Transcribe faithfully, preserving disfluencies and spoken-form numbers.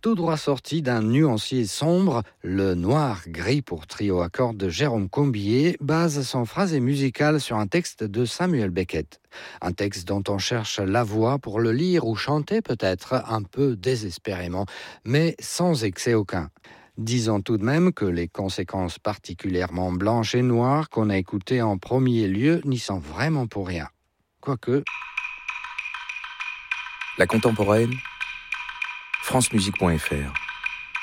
tout droit sorti d'un nuancier sombre, le noir-gris pour trio à cordes de Jérôme Combier base son phrasé musical sur un texte de Samuel Beckett. Un texte dont on cherche la voix pour le lire ou chanter peut-être un peu désespérément, mais sans excès aucun. Disons tout de même que les conséquences particulièrement blanches et noires qu'on a écoutées en premier lieu n'y sont vraiment pour rien. Quoique... La contemporaine, francemusique point f r